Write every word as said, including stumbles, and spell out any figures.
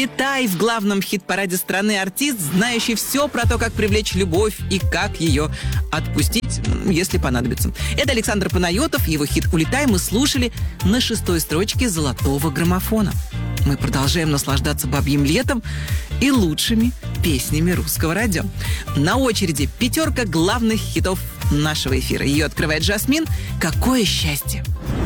«Улетай» в главном хит-параде страны артист, знающий все про то, как привлечь любовь и как ее отпустить, если понадобится. Это Александр Панайотов, его хит «Улетай» мы слушали на шестой строчке золотого граммофона. Мы продолжаем наслаждаться бабьим летом и лучшими песнями русского радио. На очереди пятерка главных хитов нашего эфира. Ее открывает Жасмин. «Какое счастье».